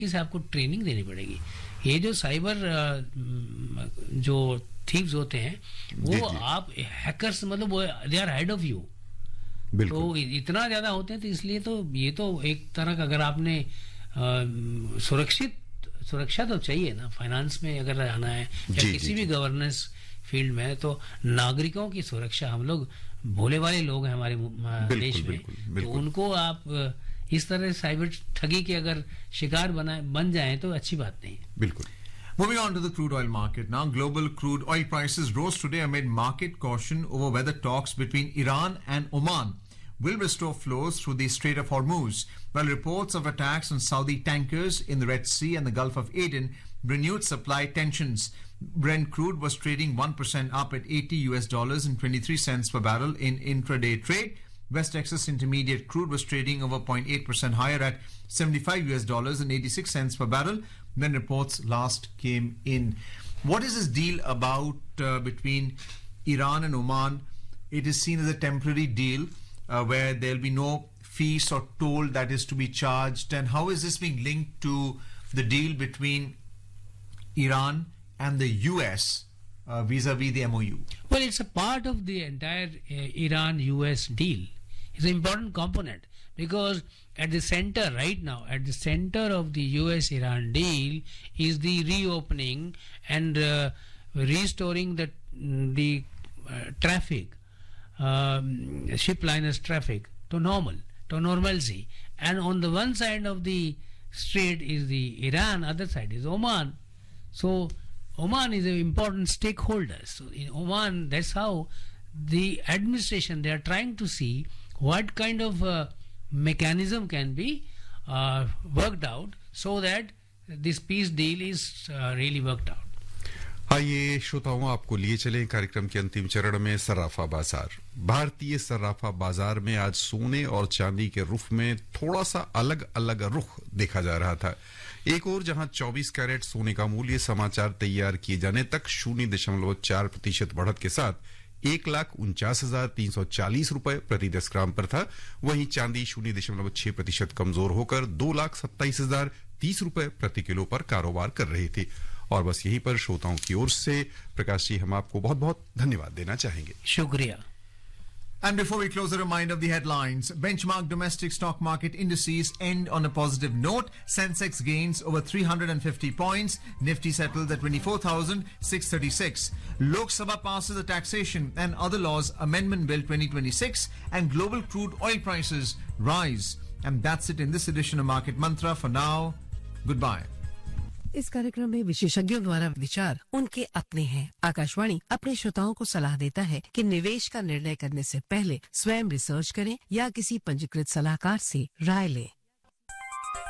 से आपको ट्रेनिंग देनी पड़ेगी। ये जो साइबर जो थीव्स होते हैं वो आप हैकर्स मतलब वो they are head of you, तो इतना ज्यादा होते हैं, तो इसलिए तो ये तो एक तरह का अगर आपने सुरक्षा तो चाहिए ना, फाइनेंस में अगर आना है या किसी भी गवर्नेंस फील्ड में, तो नागरिकों की सुरक्षा, हम लोग भोले वाले लोग हैं हमारे देश में, तो उनको आप इस तरह साइबर ठगी के अगर शिकार बन जाएं तो अच्छी बात नहीं है। बिल्कुल। Moving on to the crude oil market now. Global crude oil prices rose today amid market caution over whether talks between Iran and Oman will restore flows through the Strait of Hormuz, while reports of attacks on Saudi tankers in the Red Sea and the Gulf of Aden renewed supply tensions. Brent crude was trading 1% up at $80 and 23 cents per barrel in intraday trade. West Texas Intermediate crude was trading over 0.8% higher at $75 and 86 cents per barrel when reports last came in. What is this deal about between Iran and Oman? It is seen as a temporary deal where there will be no fees or toll that is to be charged. And how is this being linked to the deal between Iran and the US vis-a-vis the MOU? Well, it's a part of the entire Iran-US deal. It's an important component because at the center right now, at the center of the US-Iran deal is the reopening and restoring the traffic, ship liners traffic to normalcy. And on the one side of the strait is the Iran, other side is Oman. So Oman is an important stakeholder. So in Oman, that's how the administration, they are trying to see what kind of mechanism can be worked out so that this peace deal is really worked out. आइए श्रोताओं, आपको लिए चलें कार्यक्रम के अंतिम चरण में सर्राफा बाजार। भारतीय सर्राफा बाजार में आज सोने और चांदी के रुख में थोड़ा सा अलग अलग रुख देखा जा रहा था। एक और जहां 24 कैरेट सोने का मूल्य समाचार तैयार किए जाने तक 0.4% बढ़त के साथ 1,49,340 रुपए प्रति 10 ग्राम पर था, वहीं चांदी 0.6% कमजोर होकर 2,27,030 रुपए प्रति किलो पर कारोबार कर रही थी। और बस यहीं पर श्रोताओं की ओर से प्रकाश जी हम आपको बहुत बहुत धन्यवाद देना चाहेंगे। शुक्रिया। And before we close, a reminder of the headlines. Benchmark domestic stock market indices end on a positive note. Sensex gains over 350 points. Nifty settles at 24,636. Lok Sabha passes the Taxation and Other Laws Amendment Bill 2026 and global crude oil prices rise. And that's it in this edition of Market Mantra. For now, goodbye. इस कार्यक्रम में विशेषज्ञों द्वारा विचार उनके अपने हैं। आकाशवाणी अपने श्रोताओं को सलाह देता है कि निवेश का निर्णय करने से पहले स्वयं रिसर्च करें या किसी पंजीकृत सलाहकार से राय लें।